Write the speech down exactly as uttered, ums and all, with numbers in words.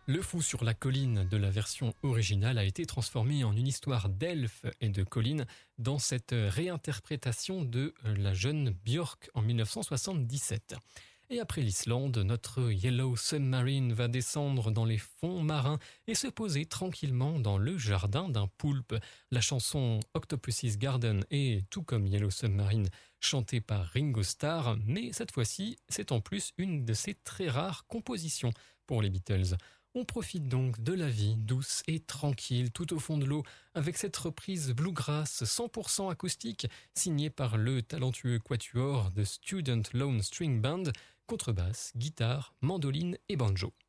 Le Fou sur la colline de la version originale a été transformé en une histoire d'elfes et de collines dans cette réinterprétation de la jeune Björk en dix-neuf cent soixante-dix-sept. Et après l'Islande, notre Yellow Submarine va descendre dans les fonds marins et se poser tranquillement dans le jardin d'un poulpe. La chanson Octopus's Garden est, tout comme Yellow Submarine, chantée par Ringo Starr, mais cette fois-ci, c'est en plus une de ses très rares compositions pour les Beatles. On profite donc de la vie douce et tranquille tout au fond de l'eau avec cette reprise bluegrass cent pour cent acoustique signée par le talentueux quatuor The Student Lone String Band, contrebasse, guitare, mandoline et banjo.